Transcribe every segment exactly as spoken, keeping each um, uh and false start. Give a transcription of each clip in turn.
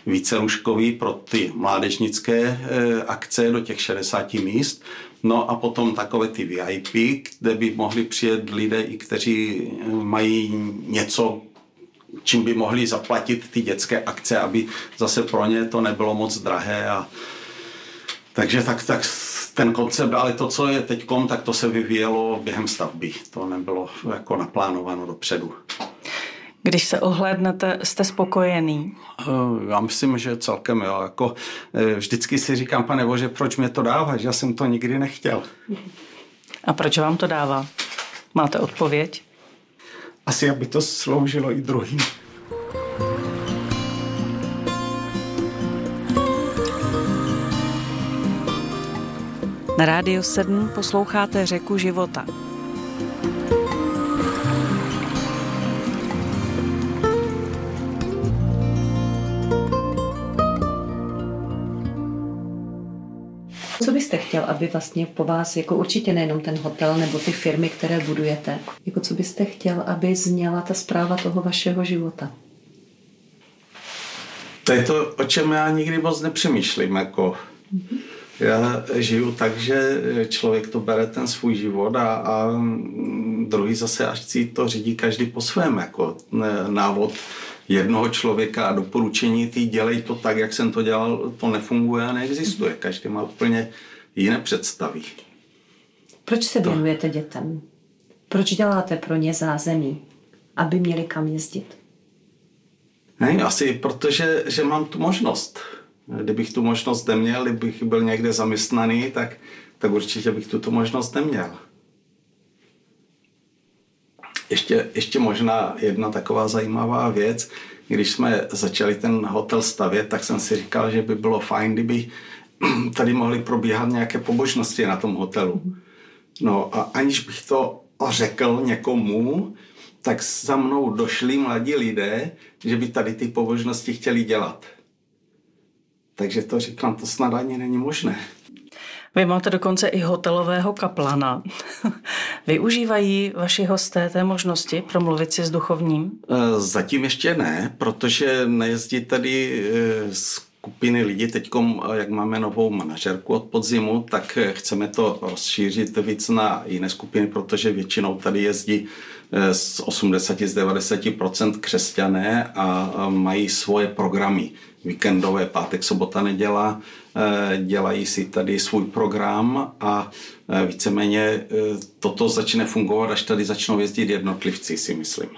vícelůžkový pro ty mládežnické akce do těch šedesáti míst. No a potom takové ty V I P, kde by mohli přijet lidé, i kteří mají něco, čím by mohli zaplatit ty dětské akce, aby zase pro ně to nebylo moc drahé. A takže tak, tak ten koncept, ale to, co je teďkom, tak to se vyvíjelo během stavby. To nebylo jako naplánováno dopředu. Když se ohlédnete, jste spokojený? Já myslím, že celkem jo. Jako, vždycky si říkám, Pane Bože, proč mě to dáváš? Já jsem to nikdy nechtěl. A proč vám to dává? Máte odpověď? Asi, aby to sloužilo i druhým. Na Rádiu sedm posloucháte Řeku života. Co byste chtěl, aby vlastně po vás, jako určitě nejenom ten hotel nebo ty firmy, které budujete, jako co byste chtěl, aby zněla ta zpráva toho vašeho života? To je to, o čem já nikdy moc nepřemýšlím. Jako. Mm-hmm. Já žiju tak, že člověk to bere ten svůj život a, a druhý zase až si to řídí každý po svém. Jako návod jednoho člověka a doporučení, ty dělej to tak, jak jsem to dělal, to nefunguje a neexistuje. Každý má úplně jiné představy. Proč se věnujete dětem? Proč děláte pro ně zázemí, aby měli kam jezdit? Ne, asi protože že mám tu možnost. Kdybych tu možnost neměl, kdybych byl někde zaměstnaný, tak, tak určitě bych tuto možnost neměl. Ještě, ještě možná jedna taková zajímavá věc. Když jsme začali ten hotel stavět, tak jsem si říkal, že by bylo fajn, kdyby tady mohly probíhat nějaké pobožnosti na tom hotelu. No a aniž bych to řekl někomu, tak za mnou došli mladí lidé, že by tady ty pobožnosti chtěli dělat. Takže to říkám, to snad ani není možné. Vy máte dokonce i hotelového kaplana. Využívají vaši hosté té možnosti promluvit si s duchovním? Zatím ještě ne, protože nejezdí tady skupiny lidí. Teďkom, jak máme novou manažerku od podzimu, tak chceme to rozšířit víc na jiné skupiny, protože většinou tady jezdí z osmdesát až devadesát procent křesťané a mají svoje programy. Víkendové, pátek, sobota, neděla, dělají si tady svůj program a víceméně toto začne fungovat, až tady začnou jezdit jednotlivci, si myslím.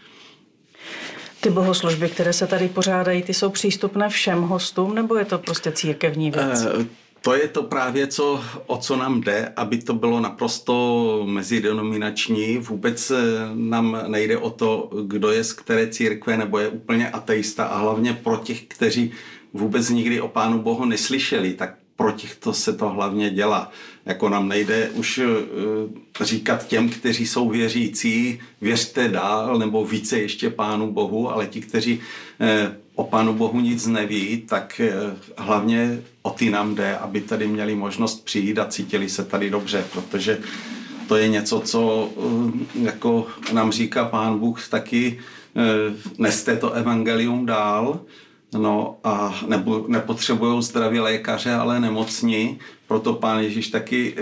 Ty bohoslužby, které se tady pořádají, ty jsou přístupné všem hostům, nebo je to prostě církevní věc? To je to právě, co, o co nám jde, aby to bylo naprosto mezidenominační. Vůbec nám nejde o to, kdo je z které církve, nebo je úplně ateista, a hlavně pro těch, kteří vůbec nikdy o Pánu Bohu neslyšeli, tak pro těch to se to hlavně dělá. Jako nám nejde už říkat těm, kteří jsou věřící, věřte dál, nebo více ještě Pánu Bohu, ale ti, kteří o Pánu Bohu nic neví, tak hlavně o ty nám jde, aby tady měli možnost přijít a cítili se tady dobře, protože to je něco, co jako nám říká Pán Bůh taky, neste to evangelium dál, no a nebo, nepotřebují zdraví lékaře, ale nemocní, proto Pán Ježíš taky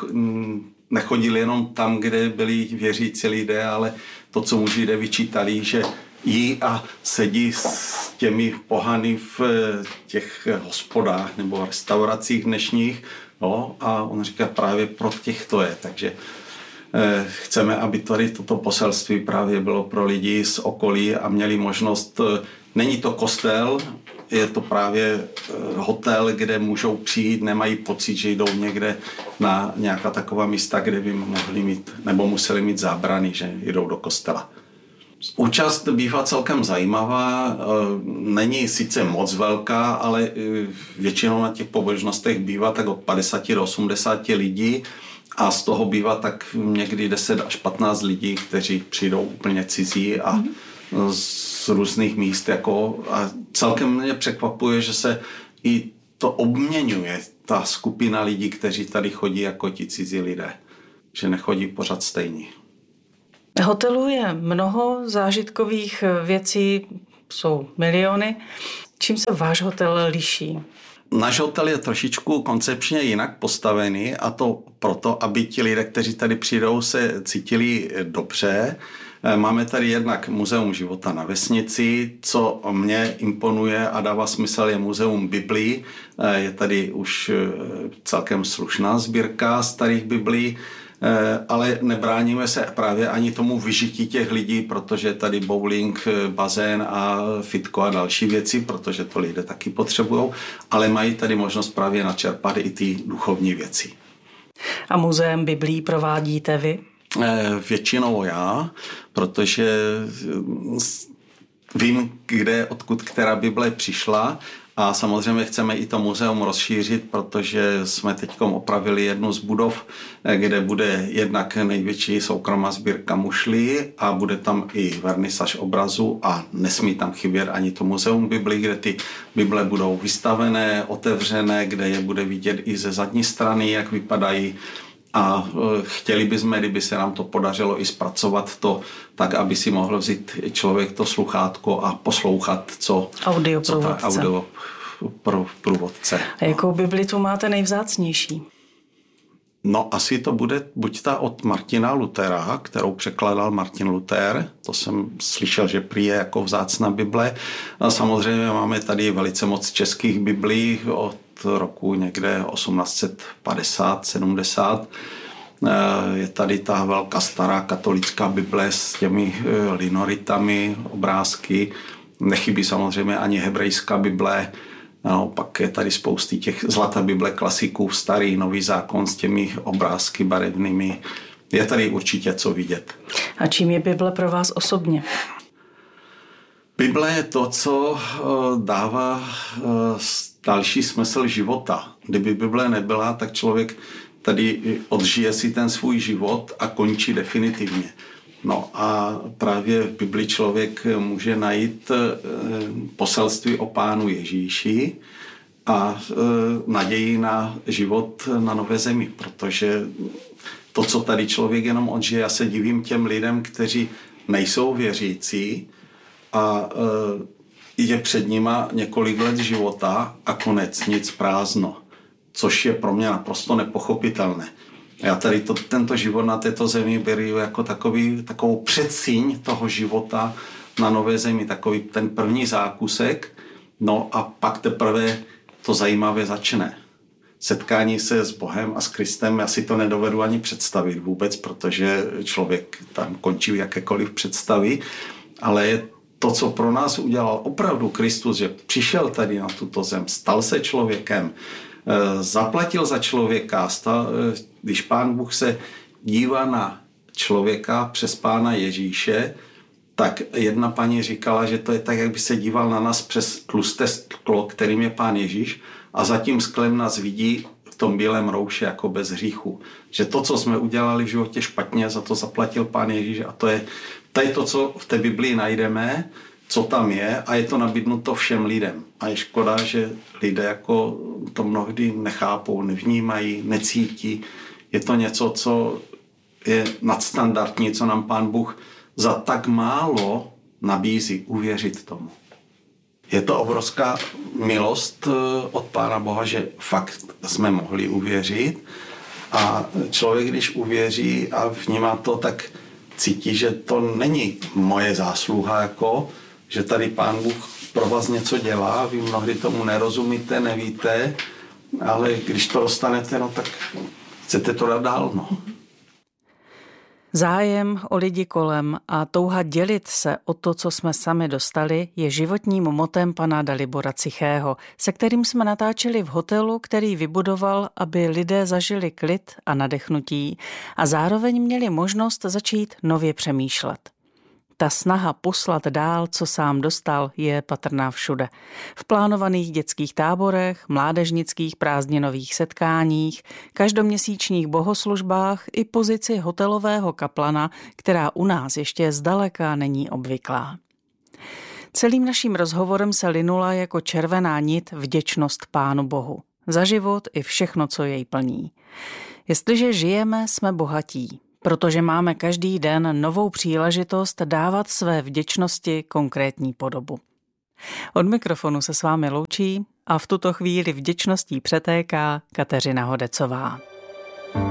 nechodil jenom tam, kde byli věřící lidé, ale to, co mu Židé vyčítali, že jí a sedí s těmi pohany v těch hospodách nebo restauracích dnešních, no, a on říká, právě pro těch to je, takže eh, chceme, aby tady toto poselství právě bylo pro lidi z okolí a měli možnost, eh, není to kostel, je to právě eh, hotel, kde můžou přijít, nemají pocit, že jdou někde na nějaká taková místa, kde by mohli mít nebo museli mít zábrany, že jdou do kostela. Účast bývá celkem zajímavá, není sice moc velká, ale většinou na těch pobožnostech bývá tak od padesáti do osmdesáti lidí a z toho bývá tak někdy deset až patnáct lidí, kteří přijdou úplně cizí a mm-hmm. z různých míst. Jako, a celkem mě překvapuje, že se i to obměňuje, ta skupina lidí, kteří tady chodí jako ti cizí lidé, že nechodí pořád stejní. Hotelů je mnoho zážitkových věcí, jsou miliony. Čím se váš hotel liší? Náš hotel je trošičku koncepčně jinak postavený a to proto, aby ti lidé, kteří tady přijdou, se cítili dobře. Máme tady jednak Muzeum života na vesnici, co mě imponuje a dává smysl, je Muzeum biblí. Je tady už celkem slušná sbírka starých biblí, ale nebráníme se právě ani tomu vyžití těch lidí, protože tady bowling, bazén a fitko a další věci, protože to lidé taky potřebují, ale mají tady možnost právě načerpat i ty duchovní věci. A muzeum biblí provádíte vy? Většinou já, protože vím, kde, odkud která Bible přišla a samozřejmě chceme i to muzeum rozšířit, protože jsme teď opravili jednu z budov, kde bude jednak největší soukromá sbírka mušlí a bude tam i vernisaž obrazu a nesmí tam chybět ani to muzeum Biblí, kde ty Bible budou vystavené, otevřené, kde je bude vidět i ze zadní strany, jak vypadají. A chtěli bychom, kdyby se nám to podařilo i zpracovat to tak, aby si mohl vzít člověk to sluchátko a poslouchat, co, co ta audio průvodce. A jakou Bibli tu máte nejvzácnější? No asi to bude buď ta od Martina Luthera, kterou překládal Martin Luther, to jsem slyšel, že prý je jako vzácná Bible. A samozřejmě máme tady velice moc českých Biblí od roku někde osmnáct padesát sedmdesát. Je tady ta velká stará katolická Bible s těmi linoritami, obrázky. Nechybí samozřejmě ani hebrejská Bible. No, pak je tady spousty těch zlatá Bible klasiků, starý, nový zákon s těmi obrázky barevnými. Je tady určitě co vidět. A čím je Bible pro vás osobně? Bible je to, co dává další smysl života. Kdyby Bible nebyla, tak člověk tady odžije si ten svůj život a končí definitivně. No a právě v Bibli člověk může najít poselství o Pánu Ježíši a naději na život na nové zemi, protože to, co tady člověk jenom odžije, já se divím těm lidem, kteří nejsou věřící a je před nima několik let života a konec, nic, prázdno, což je pro mě naprosto nepochopitelné. Já tady to, tento život na této zemi beru jako takový, takovou předsíň toho života na nové zemi, takový ten první zákusek, no a pak teprve to zajímavé začne. Setkání se s Bohem a s Kristem, já si to nedovedu ani představit vůbec, protože člověk tam končí jakékoliv představy, ale je to, co pro nás udělal opravdu Kristus, že přišel tady na tuto zem, stal se člověkem, zaplatil za člověka, stal, když Pán Bůh se dívá na člověka přes Pána Ježíše, tak jedna paní říkala, že to je tak, jak by se díval na nás přes tlusté sklo, kterým je Pán Ježíš, a za tím sklem nás vidí v tom bílém rouše jako bez hříchu. Že to, co jsme udělali v životě špatně, za to zaplatil Pán Ježíš a to je, to je to, co v té Biblii najdeme, co tam je a je to nabídnuto všem lidem. A je škoda, že lidé jako to mnohdy nechápou, nevnímají, necítí. Je to něco, co je nadstandardní, co nám Pán Bůh za tak málo nabízí, uvěřit tomu. Je to obrovská milost od Pána Boha, že fakt jsme mohli uvěřit a člověk, když uvěří a vnímá to, tak cítí, že to není moje zásluha, jako, že tady Pán Bůh pro vás něco dělá, vy mnohdy tomu nerozumíte, nevíte, ale když to dostanete, no tak chcete to dát dál, no. Zájem o lidi kolem a touha dělit se o to, co jsme sami dostali, je životním motem pana Dalibora Cichého, se kterým jsme natáčeli v hotelu, který vybudoval, aby lidé zažili klid a nadechnutí a zároveň měli možnost začít nově přemýšlet. Ta snaha poslat dál, co sám dostal, je patrná všude. V plánovaných dětských táborech, mládežnických prázdninových setkáních, každoměsíčních bohoslužbách i pozici hotelového kaplana, která u nás ještě zdaleka není obvyklá. Celým naším rozhovorem se linula jako červená nit vděčnost Pánu Bohu. Za život i všechno, co jej plní. Jestliže žijeme, jsme bohatí. Protože máme každý den novou příležitost dávat své vděčnosti konkrétní podobu. Od mikrofonu se s vámi loučí a v tuto chvíli vděčností přetéká Kateřina Hodecová.